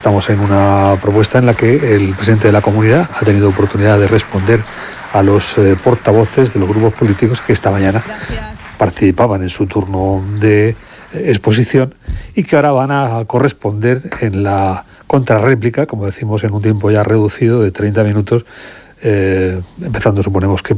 Estamos en una propuesta en la que el presidente de la comunidad ha tenido oportunidad de responder a los portavoces de los grupos políticos que esta mañana participaban en su turno de exposición y que ahora van a corresponder en la contrarréplica, como decimos, en un tiempo ya reducido de 30 minutos, empezando, suponemos que